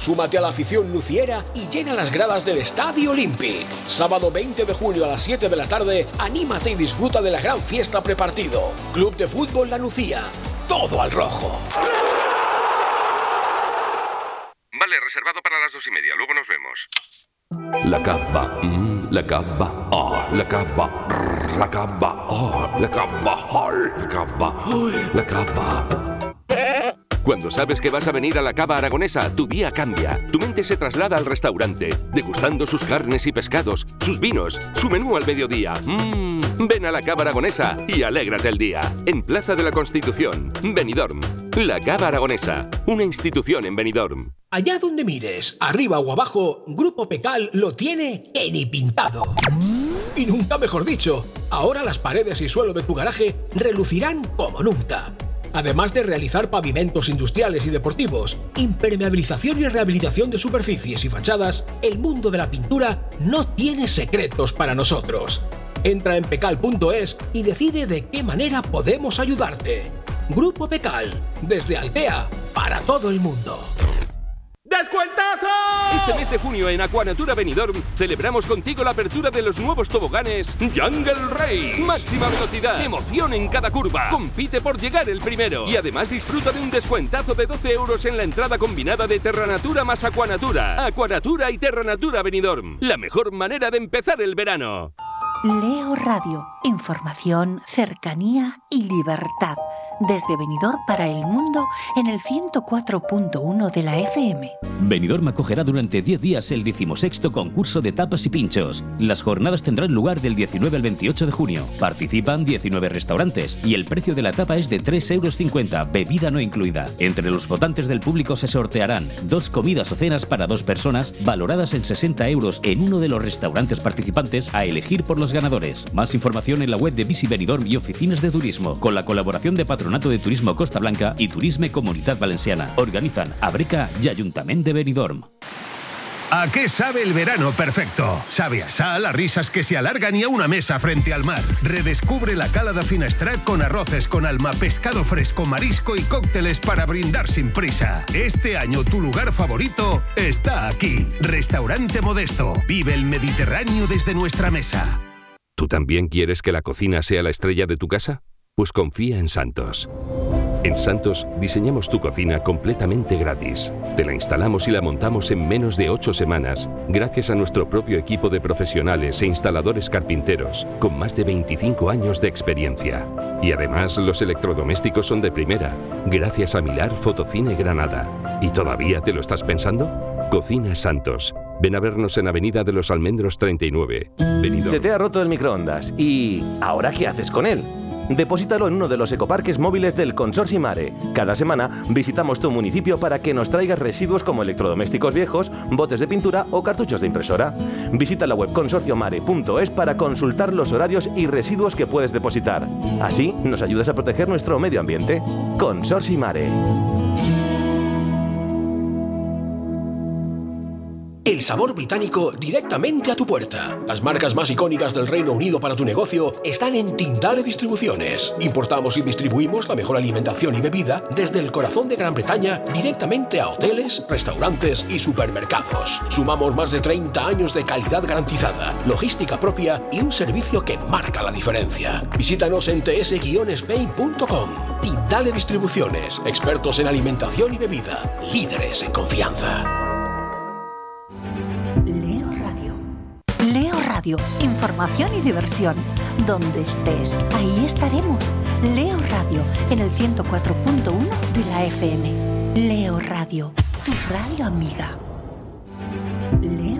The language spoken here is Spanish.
Súmate a la afición luciera y llena las gradas del Estadio Olympic. Sábado 20 de julio a las 7 de la tarde, anímate y disfruta de la gran fiesta prepartido. Club de Fútbol La Nucía. Todo al rojo. Vale, reservado para las 2:30. Luego nos vemos. La cava, la cava, la cava, la cava, la cava, la cava, la cava. Cuando sabes que vas a venir a la Cava Aragonesa, tu día cambia. Tu mente se traslada al restaurante, degustando sus carnes y pescados, sus vinos, su menú al mediodía. Ven a la Cava Aragonesa y alégrate el día. En Plaza de la Constitución, Benidorm. La Cava Aragonesa, una institución en Benidorm. Allá donde mires, arriba o abajo, Grupo Pecal lo tiene que ni pintado. Y nunca mejor dicho, ahora las paredes y suelo de tu garaje relucirán como nunca. Además de realizar pavimentos industriales y deportivos, impermeabilización y rehabilitación de superficies y fachadas, el mundo de la pintura no tiene secretos para nosotros. Entra en pecal.es y decide de qué manera podemos ayudarte. Grupo Pecal, desde Altea, para todo el mundo. ¡Descuentazo! Este mes de junio en Aquanatura Benidorm celebramos contigo la apertura de los nuevos toboganes Jungle Race. Máxima velocidad, emoción en cada curva. Compite por llegar el primero. Y además disfruta de un descuentazo de 12 euros en la entrada combinada de Terranatura más Aquanatura. Aquanatura y Terranatura Benidorm. La mejor manera de empezar el verano. Leo Radio. Información, cercanía y libertad. Desde Benidorm para el mundo en el 104.1 de la FM. Benidorm acogerá durante 10 días el 16º concurso de tapas y pinchos. Las jornadas tendrán lugar del 19 al 28 de junio. Participan 19 restaurantes y el precio de la tapa es de 3,50 €, bebida no incluida. Entre los votantes del público se sortearán 2 comidas o cenas para 2 personas valoradas en 60 € en uno de los restaurantes participantes a elegir por los ganadores. Más información en la web de Visi Benidorm y oficinas de turismo, con la colaboración de Patronato de Turismo Costa Blanca y Turisme Comunitat Valenciana. Organizan Abreca y Ayuntamiento de Benidorm. ¿A qué sabe el verano perfecto? Sabe a sal, a risas que se alargan y a una mesa frente al mar. Redescubre la Cala de Finestrat con arroces con alma, pescado fresco, marisco y cócteles para brindar sin prisa. Este año tu lugar favorito está aquí. Restaurante Modesto. Vive el Mediterráneo desde nuestra mesa. ¿Tú también quieres que la cocina sea la estrella de tu casa? Pues confía en Santos. En Santos diseñamos tu cocina completamente gratis. Te la instalamos y la montamos en menos de 8 semanas, gracias a nuestro propio equipo de profesionales e instaladores carpinteros, con más de 25 años de experiencia. Y además los electrodomésticos son de primera, gracias a Milar Fotocine Granada. ¿Y todavía te lo estás pensando? Cocina Santos. Ven a vernos en Avenida de los Almendros 39. Benidorm. Se te ha roto el microondas. ¿Y ahora qué haces con él? Deposítalo en uno de los ecoparques móviles del Consorcio Mare. Cada semana visitamos tu municipio para que nos traigas residuos como electrodomésticos viejos, botes de pintura o cartuchos de impresora. Visita la web consorciomare.es para consultar los horarios y residuos que puedes depositar. Así nos ayudas a proteger nuestro medio ambiente. Consorcio Mare. El sabor británico directamente a tu puerta. Las marcas más icónicas del Reino Unido para tu negocio están en Tindale Distribuciones. Importamos y distribuimos la mejor alimentación y bebida desde el corazón de Gran Bretaña directamente a hoteles, restaurantes y supermercados. Sumamos más de 30 años de calidad garantizada, logística propia y un servicio que marca la diferencia. Visítanos en ts-spain.com. Tindale Distribuciones, expertos en alimentación y bebida, líderes en confianza. Leo Radio, información y diversión. Donde estés, ahí estaremos. Leo Radio, en el 104.1 de la FM. Leo Radio, tu radio amiga. Leo